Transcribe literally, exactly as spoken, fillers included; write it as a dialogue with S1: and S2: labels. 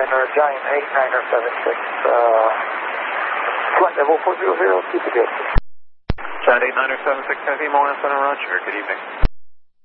S1: Center, Giant eight niner seven six, uh, flight level four zero zero, keep it good.
S2: Giant eight niner seven six, Heavy Moran Center, Roger, good evening.